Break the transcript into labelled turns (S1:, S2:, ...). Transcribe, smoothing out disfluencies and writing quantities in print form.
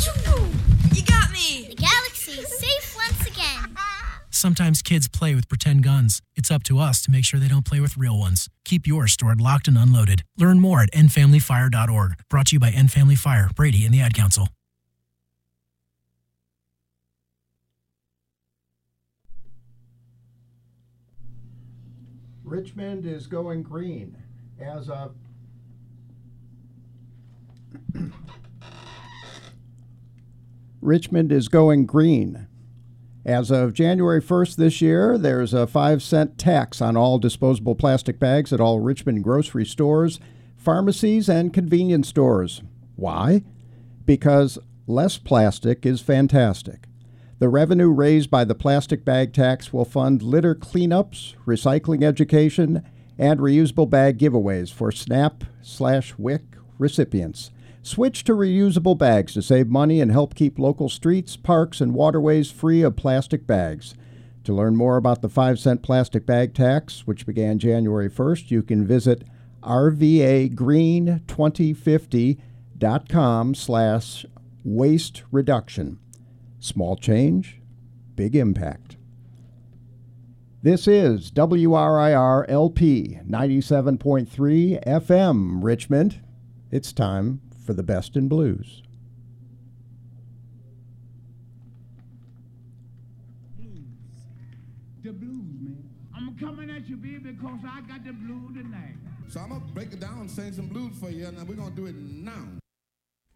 S1: You got me!
S2: The galaxy is safe once again.
S3: Sometimes kids play with pretend guns. It's up to us to make sure they don't play with real ones. Keep yours stored locked and unloaded. Learn more at endfamilyfire.org. Brought to you by End Family Fire, Brady, and the Ad Council.
S4: Richmond is going green as of Richmond is going green. As of January 1st this year, there's a 5-cent tax on all disposable plastic bags at all Richmond grocery stores, pharmacies, and convenience stores. Why? Because less plastic is fantastic. The revenue raised by the plastic bag tax will fund litter cleanups, recycling education, and reusable bag giveaways for SNAP/WIC recipients. Switch to reusable bags to save money and help keep local streets, parks, and waterways free of plastic bags. To learn more about the 5-cent plastic bag tax, which began January 1st, you can visit rvagreen2050.com/waste reduction. Small change, big impact. This is WRIR LP 97.3 FM Richmond. It's time for the best in blues.
S5: The blues, man. I'm coming at you, baby, because I got the blues tonight.
S6: So I'm going to break it down and sing some blues for you, and we're going to do it now.